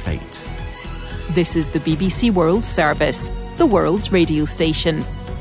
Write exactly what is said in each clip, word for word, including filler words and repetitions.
fate. This is the B B C World Service, the world's radio station.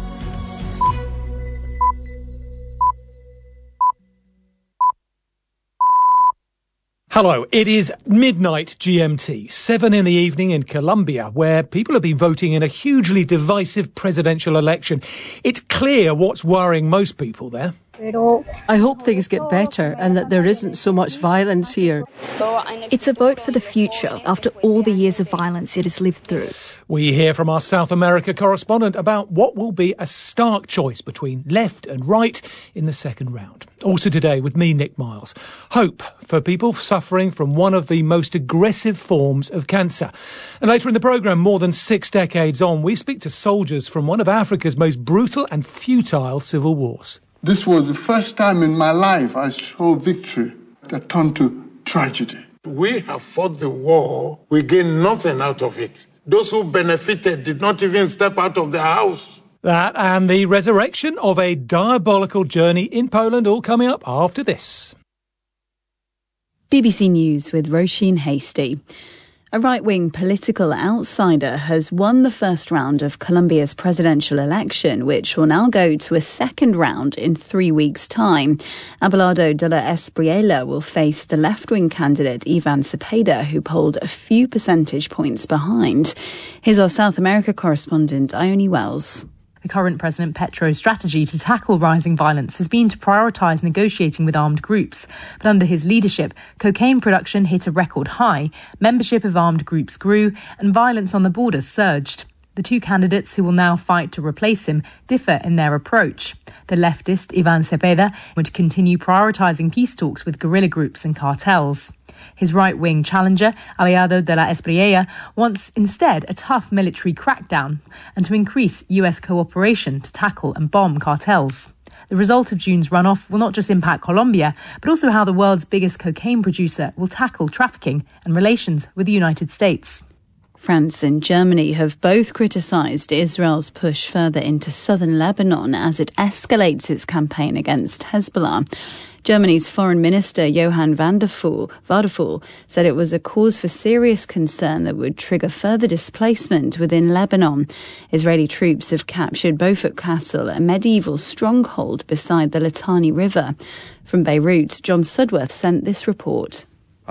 Hello, it is midnight G M T, seven in the evening in Colombia, where people have been voting in a hugely divisive presidential election. It's clear what's worrying most people there. I hope things get better and that there isn't so much violence here. It's a vote for the future after all the years of violence it has lived through. We hear from our South America correspondent about what will be a stark choice between left and right in the second round. Also today with me, Nick Miles. Hope for people suffering from one of the most aggressive forms of cancer. And later in the programme, more than six decades on, we speak to soldiers from one of Africa's most brutal and futile civil wars. This was the first time in my life I saw victory that turned to tragedy. We have fought the war. We gained nothing out of it. Those who benefited did not even step out of their house. That and the resurrection of a diabolical journey in Poland, all coming up after this. B B C News with Roisin Hasty. A right-wing political outsider has won the first round of Colombia's presidential election, which will now go to a second round in three weeks' time. Abelardo de la Espriella will face the left-wing candidate Ivan Cepeda, who polled a few percentage points behind. Here's our South America correspondent, Ione Wells. The current President Petro's strategy to tackle rising violence has been to prioritise negotiating with armed groups. But under his leadership, cocaine production hit a record high, membership of armed groups grew, and violence on the borders surged. The two candidates who will now fight to replace him differ in their approach. The leftist Ivan Cepeda would continue prioritising peace talks with guerrilla groups and cartels. His right-wing challenger, Abelardo de la Espriella, wants instead a tough military crackdown and to increase U S cooperation to tackle and bomb cartels. The result of June's runoff will not just impact Colombia, but also how the world's biggest cocaine producer will tackle trafficking and relations with the United States. France and Germany have both criticised Israel's push further into southern Lebanon as it escalates its campaign against Hezbollah. Germany's Foreign Minister Johann Wadephul said it was a cause for serious concern that would trigger further displacement within Lebanon. Israeli troops have captured Beaufort Castle, a medieval stronghold beside the Litani River. From Beirut, John Sudworth sent this report.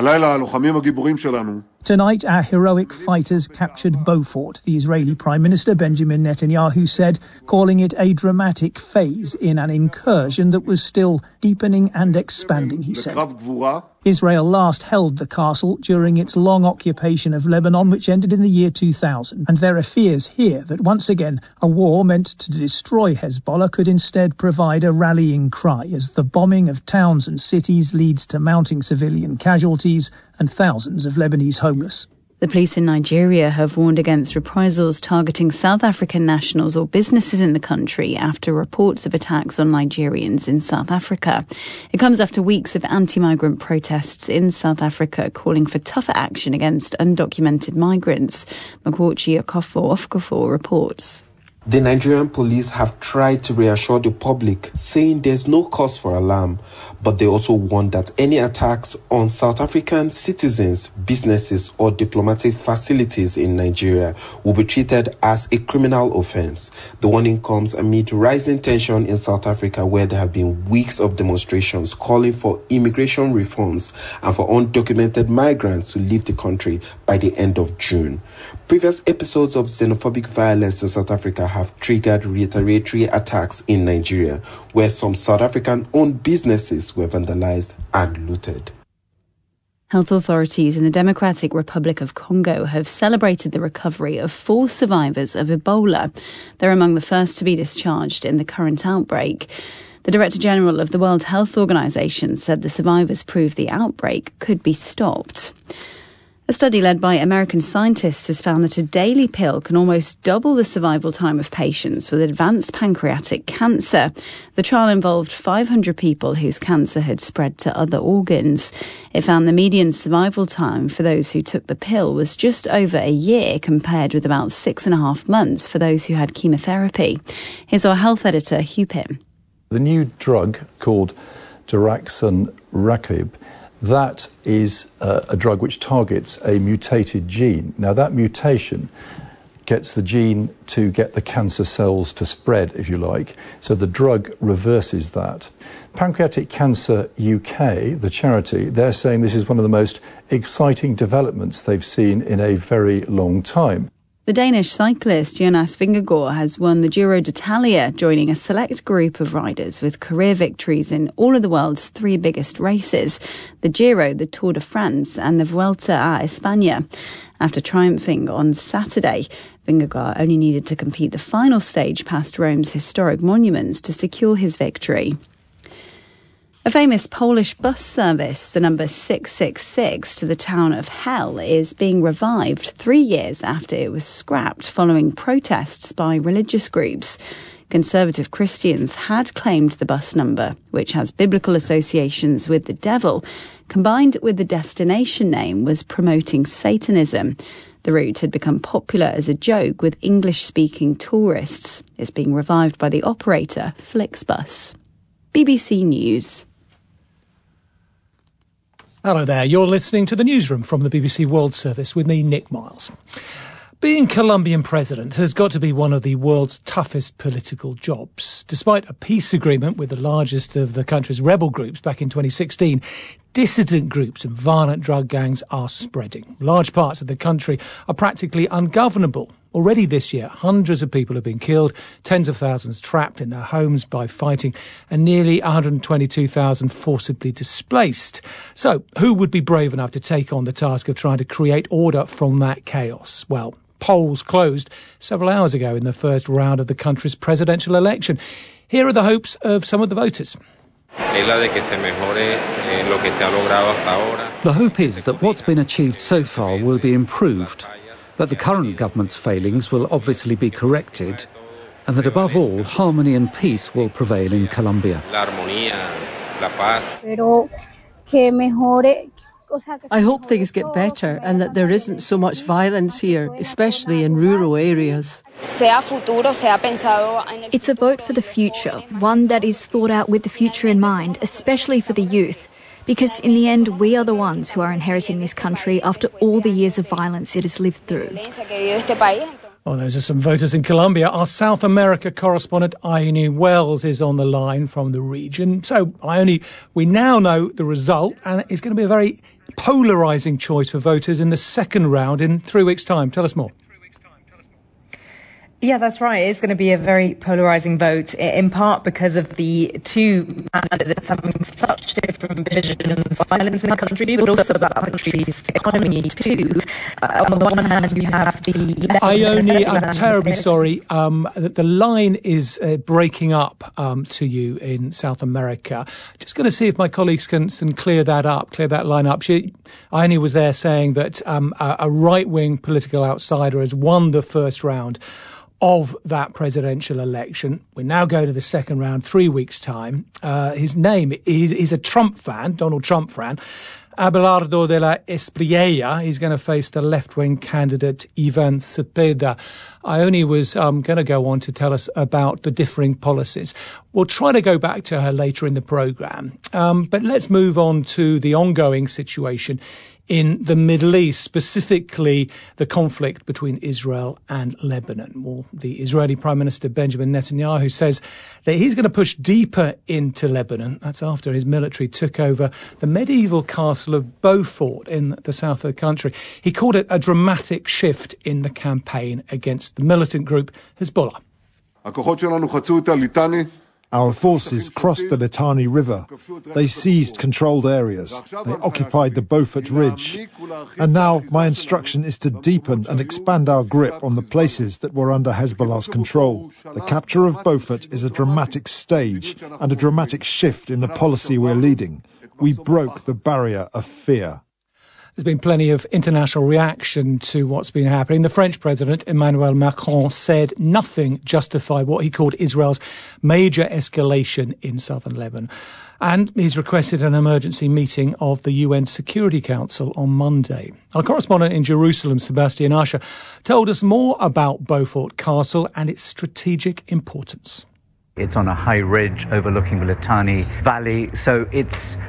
Tonight, our heroic fighters captured Beaufort, the Israeli Prime Minister Benjamin Netanyahu said, calling it a dramatic phase in an incursion that was still deepening and expanding, he said. Israel last held the castle during its long occupation of Lebanon, which ended in the year two thousand. And there are fears here that once again, a war meant to destroy Hezbollah could instead provide a rallying cry as the bombing of towns and cities leads to mounting civilian casualties and thousands of Lebanese homeless. The police in Nigeria have warned against reprisals targeting South African nationals or businesses in the country after reports of attacks on Nigerians in South Africa. It comes after weeks of anti-migrant protests in South Africa calling for tougher action against undocumented migrants. Makwachi Okafo reports. The Nigerian police have tried to reassure the public, saying there's no cause for alarm, but they also warn that any attacks on South African citizens, businesses or diplomatic facilities in Nigeria will be treated as a criminal offense. The warning comes amid rising tension in South Africa, where there have been weeks of demonstrations calling for immigration reforms and for undocumented migrants to leave the country by the end of June. Previous episodes of xenophobic violence in South Africa have triggered retaliatory attacks in Nigeria, where some South African-owned businesses were vandalized and looted. Health authorities in the Democratic Republic of Congo have celebrated the recovery of four survivors of Ebola. They're among the first to be discharged in the current outbreak. The Director General of the World Health Organization said the survivors proved the outbreak could be stopped. A study led by American scientists has found that a daily pill can almost double the survival time of patients with advanced pancreatic cancer. The trial involved five hundred people whose cancer had spread to other organs. It found the median survival time for those who took the pill was just over a year, compared with about six and a half months for those who had chemotherapy. Here's our health editor, Hugh Pym. The new drug called daraxonrasib That is uh, a drug which targets a mutated gene. Now, that mutation gets the gene to get the cancer cells to spread, if you like. So the drug reverses that. Pancreatic Cancer U K, the charity, they're saying this is one of the most exciting developments they've seen in a very long time. The Danish cyclist Jonas Vingegaard has won the Giro d'Italia, joining a select group of riders with career victories in all of the world's three biggest races, the Giro, the Tour de France and the Vuelta a España. After triumphing on Saturday, Vingegaard only needed to complete the final stage past Rome's historic monuments to secure his victory. A famous Polish bus service, the number six six six to the town of Hell, is being revived three years after it was scrapped following protests by religious groups. Conservative Christians had claimed the bus number, which has biblical associations with the devil, combined with the destination name, was promoting Satanism. The route had become popular as a joke with English-speaking tourists. It's being revived by the operator, Flixbus. B B C News. Hello there, you're listening to the newsroom from the B B C World Service with me, Nick Miles. Being Colombian president has got to be one of the world's toughest political jobs. Despite a peace agreement with the largest of the country's rebel groups back in twenty sixteen, dissident groups and violent drug gangs are spreading. Large parts of the country are practically ungovernable. Already this year, hundreds of people have been killed, tens of thousands trapped in their homes by fighting, and nearly one hundred twenty-two thousand forcibly displaced. So, who would be brave enough to take on the task of trying to create order from that chaos? Well, polls closed several hours ago in the first round of the country's presidential election. Here are the hopes of some of the voters. The hope is that what's been achieved so far will be improved, that the current government's failings will obviously be corrected, and that above all, harmony and peace will prevail in Colombia. I hope things get better and that there isn't so much violence here, especially in rural areas. It's a vote for the future, one that is thought out with the future in mind, especially for the youth. Because in the end, we are the ones who are inheriting this country after all the years of violence it has lived through. Well, those are some voters in Colombia. Our South America correspondent, Ione Wells, is on the line from the region. So, Ione, we now know the result, and it's going to be a very polarising choice for voters in the second round in three weeks' time. Tell us more. Yeah, that's right. It's going to be a very polarising vote, in part because of the two candidates having such different visions of violence in the country, but also about the country's economy too. Uh, on the one hand, you have the... Ione, I'm terribly sorry. Um, the, the line is uh, breaking up um, to you in South America. Just going to see if my colleagues can, can clear that up, clear that line up. She, Ione was there saying that um, a, a right-wing political outsider has won the first round of that presidential election. We now go to the second round, three weeks' time. Uh, his name is he's a Trump fan, Donald Trump fan. Abelardo de la Espriella. He's going to face the left-wing candidate Ivan Cepeda. Ione was um, going to go on to tell us about the differing policies. We'll try to go back to her later in the programme. Um, but let's move on to the ongoing situation in the Middle East, specifically the conflict between Israel and Lebanon. Well, the Israeli Prime Minister Benjamin Netanyahu says that he's going to push deeper into Lebanon. That's after his military took over the medieval castle of Beaufort in the south of the country. He called it a dramatic shift in the campaign against the militant group Hezbollah. Our forces crossed the Litani River. They seized controlled areas. They occupied the Beaufort Ridge. And now my instruction is to deepen and expand our grip on the places that were under Hezbollah's control. The capture of Beaufort is a dramatic stage and a dramatic shift in the policy we're leading. We broke the barrier of fear. There's been plenty of international reaction to what's been happening. The French President, Emmanuel Macron, said nothing justified what he called Israel's major escalation in southern Lebanon. And he's requested an emergency meeting of the U N Security Council on Monday. Our correspondent in Jerusalem, Sebastian Usher, told us more about Beaufort Castle and its strategic importance. It's on a high ridge overlooking the Litani Valley, so it's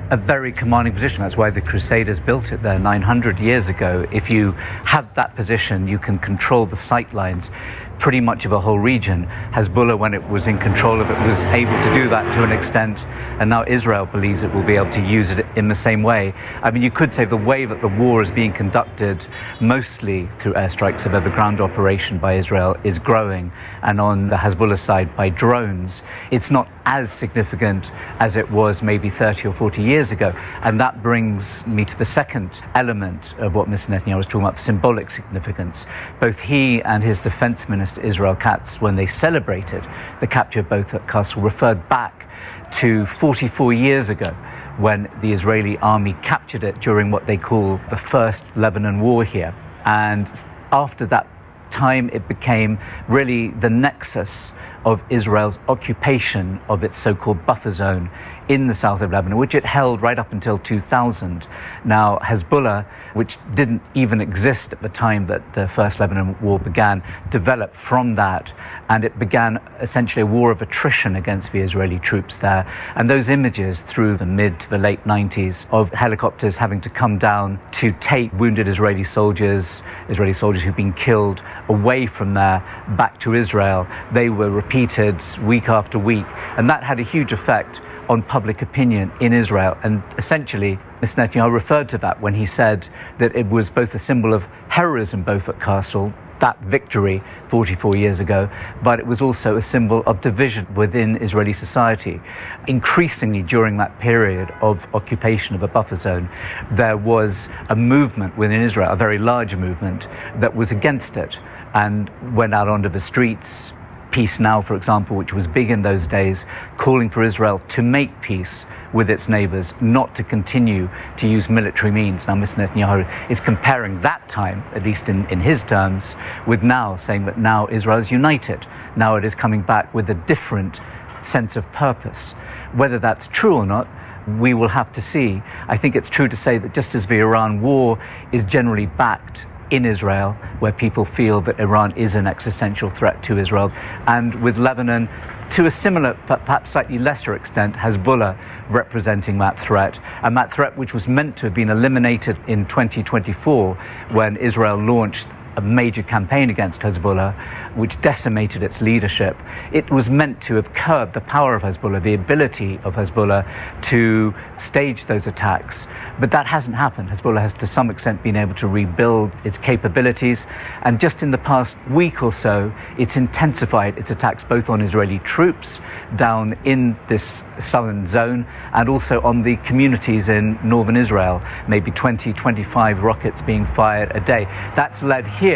a very commanding position. That's why the Crusaders built it there nine hundred years ago. If you have that position, you can control the sight lines pretty much of a whole region. Hezbollah, when it was in control of it, was able to do that to an extent, and now Israel believes it will be able to use it in the same way. I mean, you could say the way that the war is being conducted, mostly through airstrikes above a ground operation by Israel, is growing, and on the Hezbollah side by drones. It's not as significant as it was maybe thirty or forty years ago, and that brings me to the second element of what Mister Netanyahu was talking about, symbolic significance. Both he and his defense minister Israel Katz, when they celebrated the capture of Beaufort Castle, referred back to forty-four years ago when the Israeli army captured it during what they call the First Lebanon War here. And after that time, it became really the nexus of Israel's occupation of its so-called buffer zone in the south of Lebanon, which it held right up until two thousand. Now, Hezbollah, which didn't even exist at the time that the First Lebanon War began, developed from that, and it began essentially a war of attrition against the Israeli troops there. And those images through the mid to the late nineties of helicopters having to come down to take wounded Israeli soldiers, Israeli soldiers who've been killed, away from there back to Israel, they were repeated week after week, and that had a huge effect on public opinion in Israel. And essentially, Mister Netanyahu referred to that when he said that it was both a symbol of heroism, Beaufort Castle, that victory forty-four years ago, but it was also a symbol of division within Israeli society. Increasingly during that period of occupation of a buffer zone, there was a movement within Israel, a very large movement, that was against it and went out onto the streets. Peace Now, for example, which was big in those days, calling for Israel to make peace with its neighbors, not to continue to use military means. Now, Mister Netanyahu is comparing that time, at least in, in his terms, with now, saying that now Israel is united. Now it is coming back with a different sense of purpose. Whether that's true or not, we will have to see. I think it's true to say that just as the Iran war is generally backed in Israel, where people feel that Iran is an existential threat to Israel, and with Lebanon, to a similar, but perhaps slightly lesser extent, Hezbollah representing that threat, and that threat which was meant to have been eliminated in twenty twenty-four when Israel launched a major campaign against Hezbollah, which decimated its leadership. It was meant to have curbed the power of Hezbollah, the ability of Hezbollah to stage those attacks. But that hasn't happened. Hezbollah has to some extent been able to rebuild its capabilities. And just in the past week or so, it's intensified its attacks both on Israeli troops down in this southern zone and also on the communities in northern Israel, maybe twenty, twenty-five rockets being fired a day. That's led here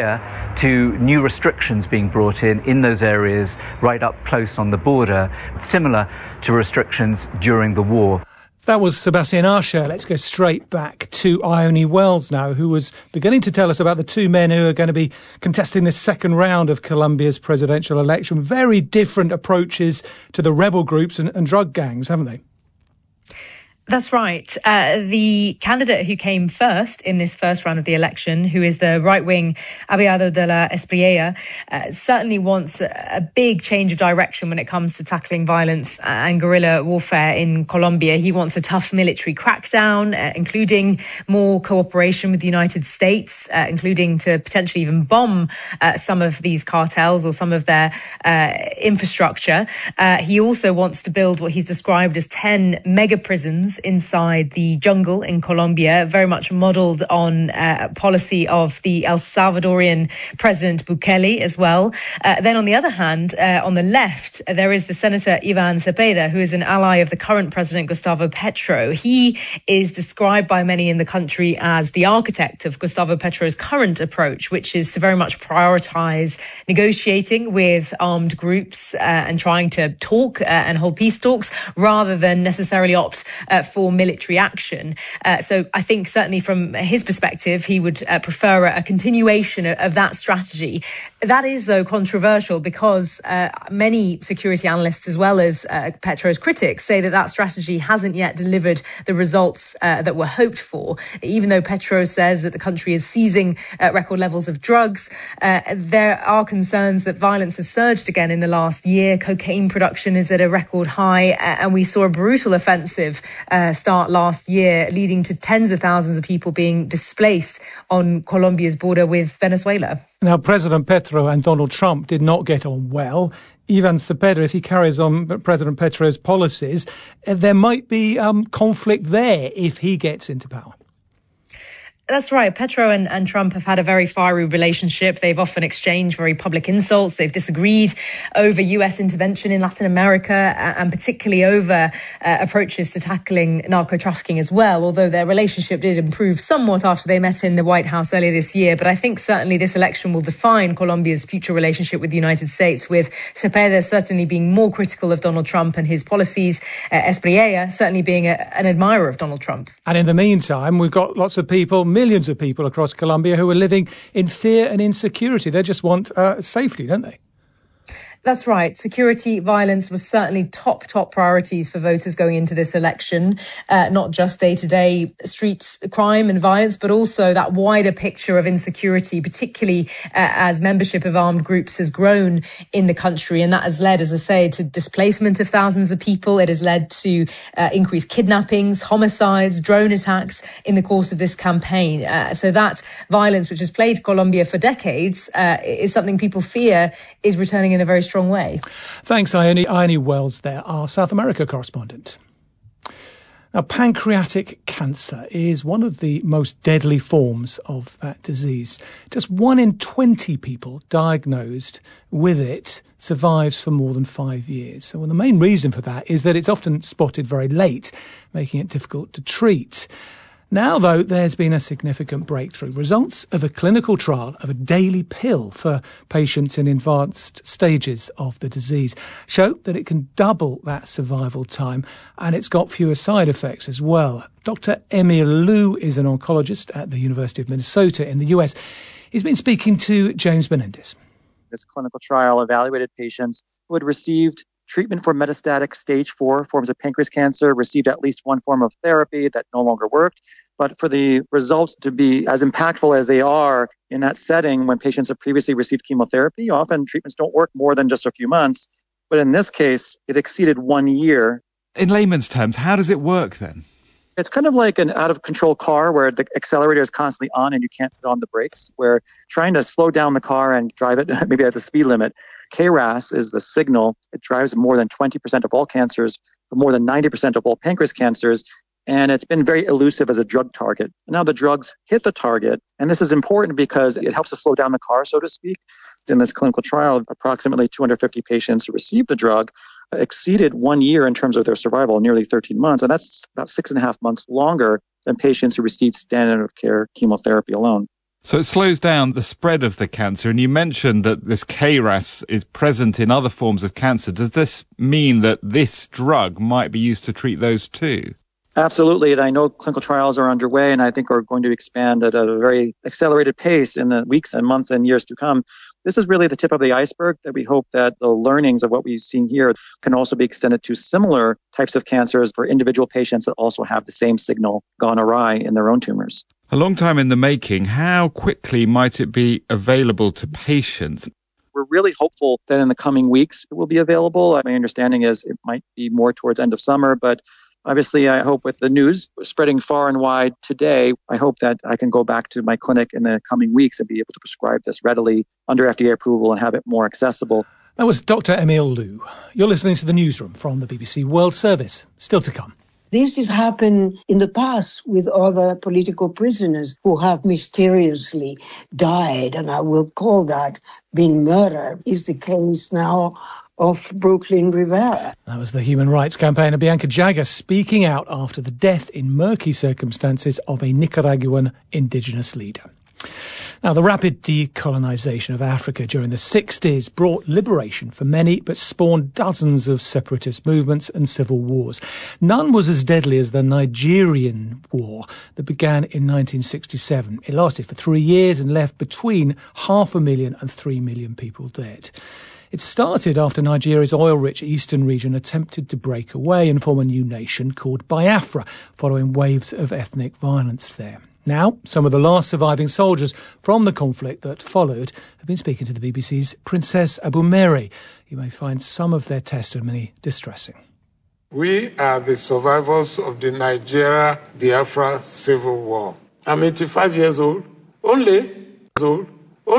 to new restrictions being brought in in those areas right up close on the border, similar to restrictions during the war. That was Sebastian Archer. Let's go straight back to Ione Wells now, who was beginning to tell us about the two men who are going to be contesting this second round of Colombia's presidential election. Very different approaches to the rebel groups and, and drug gangs, haven't they? That's right. Uh, the candidate who came first in this first round of the election, who is the right-wing Abelardo de la Espriella, uh, certainly wants a, a big change of direction when it comes to tackling violence and guerrilla warfare in Colombia. He wants a tough military crackdown, uh, including more cooperation with the United States, uh, including to potentially even bomb uh, some of these cartels or some of their uh, infrastructure. Uh, he also wants to build what he's described as ten mega prisons inside the jungle in Colombia, very much modelled on uh, policy of the El Salvadorian President Bukele as well. Uh, then on the other hand, uh, on the left, uh, there is the Senator Ivan Cepeda, who is an ally of the current President Gustavo Petro. He is described by many in the country as the architect of Gustavo Petro's current approach, which is to very much prioritise negotiating with armed groups uh, and trying to talk uh, and hold peace talks rather than necessarily opt uh, for military action. Uh, so I think certainly from his perspective, he would uh, prefer a, a continuation of, of that strategy. That is, though, controversial because uh, many security analysts, as well as uh, Petro's critics, say that that strategy hasn't yet delivered the results uh, that were hoped for. Even though Petro says that the country is seizing uh, record levels of drugs, uh, there are concerns that violence has surged again in the last year. Cocaine production is at a record high, uh, and we saw a brutal offensive uh, start last year, leading to tens of thousands of people being displaced on Colombia's border with Venezuela. Now, President Petro and Donald Trump did not get on well. Ivan Cepeda, if he carries on President Petro's policies, there might be um, conflict there if he gets into power. That's right. Petro and, and Trump have had a very fiery relationship. They've often exchanged very public insults. They've disagreed over U S intervention in Latin America and particularly over uh, approaches to tackling narco-trafficking as well, although their relationship did improve somewhat after they met in the White House earlier this year. But I think certainly this election will define Colombia's future relationship with the United States, with Cepeda certainly being more critical of Donald Trump and his policies, uh, Espriella certainly being a, an admirer of Donald Trump. And in the meantime, we've got lots of people, millions of people across Colombia who are living in fear and insecurity. They just want uh, safety, don't they? That's right. Security, violence was certainly top, top priorities for voters going into this election, uh, not just day-to-day street crime and violence, but also that wider picture of insecurity, particularly uh, as membership of armed groups has grown in the country. And that has led, as I say, to displacement of thousands of people. It has led to uh, increased kidnappings, homicides, drone attacks in the course of this campaign. Uh, so that violence, which has plagued Colombia for decades, uh, is something people fear is returning in a very strong way. Thanks, Ione. Ione Wells there, our South America correspondent. Now, pancreatic cancer is one of the most deadly forms of that disease. Just one in twenty people diagnosed with it survives for more than five years. So well, the main reason for that is that it's often spotted very late, making it difficult to treat. Now, though, there's been a significant breakthrough. Results of a clinical trial of a daily pill for patients in advanced stages of the disease show that it can double that survival time, and it's got fewer side effects as well. Doctor Emil Liu is an oncologist at the University of Minnesota in the U S. He's been speaking to James Menendez. This clinical trial evaluated patients who had received treatment for metastatic stage four forms of pancreas cancer, received at least one form of therapy that no longer worked. But for the results to be as impactful as they are in that setting when patients have previously received chemotherapy, often treatments don't work more than just a few months. But in this case, it exceeded one year. In layman's terms, how does it work then? It's kind of like an out-of-control car where the accelerator is constantly on and you can't put on the brakes, where trying to slow down the car and drive it maybe at the speed limit. K R A S is the signal. It drives more than twenty percent of all cancers, more than ninety percent of all pancreas cancers, and it's been very elusive as a drug target. Now the drugs hit the target, and this is important because it helps to slow down the car, so to speak. In this clinical trial, approximately two hundred fifty patients who received the drug exceeded one year in terms of their survival, nearly thirteen months, and that's about six and a half months longer than patients who received standard of care chemotherapy alone. So it slows down the spread of the cancer. And you mentioned that this K R A S is present in other forms of cancer. Does this mean that this drug might be used to treat those too? Absolutely. And I know clinical trials are underway and I think are going to expand at a very accelerated pace in the weeks and months and years to come. This is really the tip of the iceberg that we hope that the learnings of what we've seen here can also be extended to similar types of cancers for individual patients that also have the same signal gone awry in their own tumors. A long time in the making. How quickly might it be available to patients? We're really hopeful that in the coming weeks it will be available. My understanding is it might be more towards end of summer, but obviously I hope with the news spreading far and wide today, I hope that I can go back to my clinic in the coming weeks and be able to prescribe this readily under F D A approval and have it more accessible. That was Doctor Emil Liu. You're listening to the newsroom from the B B C World Service. Still to come. This has happened in the past with other political prisoners who have mysteriously died, and I will call that being murdered. Is the case now of Brooklyn Rivera. That was the human rights campaigner Bianca Jagger speaking out after the death in murky circumstances of a Nicaraguan indigenous leader. Now, the rapid decolonisation of Africa during the sixties brought liberation for many, but spawned dozens of separatist movements and civil wars. None was as deadly as the Nigerian War that began in nineteen sixty-seven. It lasted for three years and left between half a million and three million people dead. It started after Nigeria's oil-rich eastern region attempted to break away and form a new nation called Biafra, following waves of ethnic violence there. Now, some of the last surviving soldiers from the conflict that followed have been speaking to the B B C's Princess Abumeri. You may find some of their testimony distressing. We are the survivors of the Nigeria-Biafra civil war. I'm eighty-five years old, only years old.